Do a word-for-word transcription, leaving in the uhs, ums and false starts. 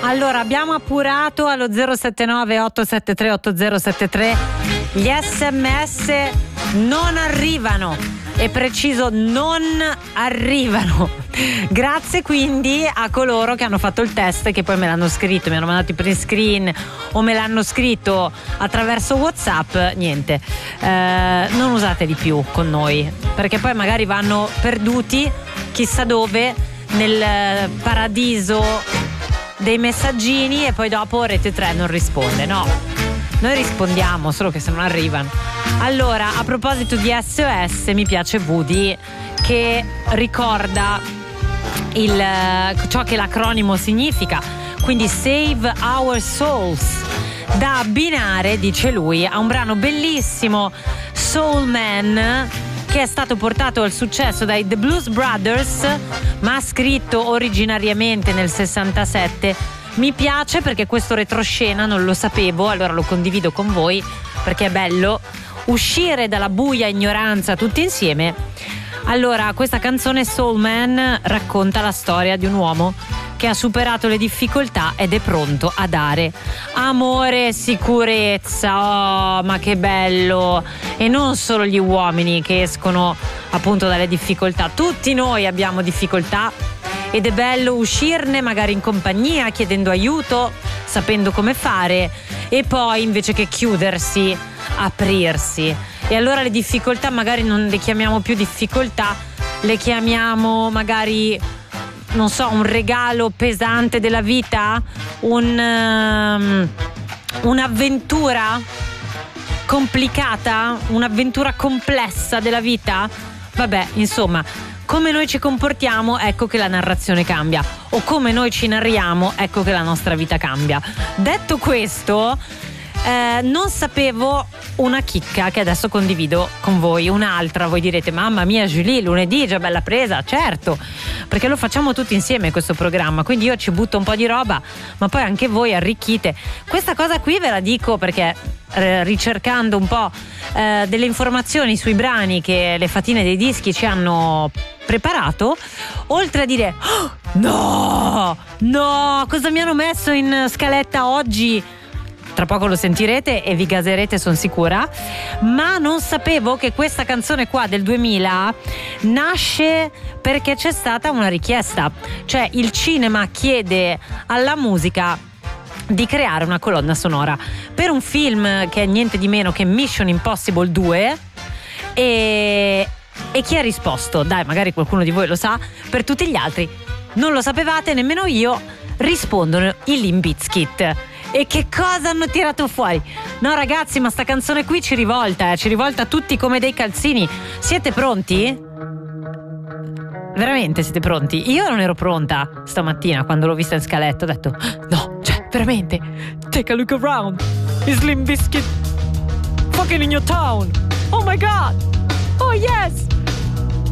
Allora, abbiamo appurato allo zero sette nove otto sette tre otto zero sette tre, gli sms non arrivano, è preciso, non arrivano. Grazie quindi a coloro che hanno fatto il test, che poi me l'hanno scritto, mi hanno mandato i print screen o me l'hanno scritto attraverso WhatsApp. Niente, eh, non usateli più con noi, perché poi magari vanno perduti chissà dove nel paradiso dei messaggini e poi dopo Rete tre non risponde. No, noi rispondiamo, solo che se non arrivano. Allora, a proposito di S O S, mi piace Woody che ricorda il, ciò che l'acronimo significa, quindi Save Our Souls, da abbinare, dice lui, a un brano bellissimo, Soul Man, che è stato portato al successo dai The Blues Brothers, ma scritto originariamente nel sessantasette. Mi piace perché questo retroscena non lo sapevo, allora lo condivido con voi perché è bello uscire dalla buia ignoranza tutti insieme. Allora, questa canzone Soul Man racconta la storia di un uomo che ha superato le difficoltà ed è pronto a dare amore e sicurezza. Oh, ma che bello! E non solo gli uomini che escono appunto dalle difficoltà, tutti noi abbiamo difficoltà ed è bello uscirne magari in compagnia, chiedendo aiuto, sapendo come fare, e poi invece che chiudersi, aprirsi. E allora le difficoltà magari non le chiamiamo più difficoltà, le chiamiamo magari, non so, un regalo pesante della vita, un, um, un'avventura complicata, un'avventura complessa della vita. Vabbè, insomma, come noi ci comportiamo, ecco che la narrazione cambia, o come noi ci narriamo, ecco che la nostra vita cambia. Detto questo, eh, non sapevo una chicca che adesso condivido con voi, un'altra. Voi direte, mamma mia Julie, lunedì già bella presa. Certo, perché lo facciamo tutti insieme questo programma, quindi io ci butto un po' di roba, ma poi anche voi arricchite. Questa cosa qui ve la dico perché eh, ricercando un po' eh, delle informazioni sui brani che le fatine dei dischi ci hanno preparato, oltre a dire oh, no, no, cosa mi hanno messo in scaletta oggi, tra poco lo sentirete e vi gaserete, sono sicura, ma non sapevo che questa canzone qua del duemila nasce perché c'è stata una richiesta, cioè il cinema chiede alla musica di creare una colonna sonora per un film che è niente di meno che Mission Impossible due, e, e chi ha risposto? Dai, magari qualcuno di voi lo sa, per tutti gli altri non lo sapevate, nemmeno io, rispondono i Limp Bizkit. E che cosa hanno tirato fuori? No ragazzi, ma sta canzone qui ci rivolta, eh, ci rivolta tutti come dei calzini. Siete pronti? Veramente siete pronti? Io non ero pronta stamattina quando l'ho vista in scaletta, ho detto no, cioè veramente, take a look around, it's Limp Bizkit fucking in your town, oh my god, oh yes.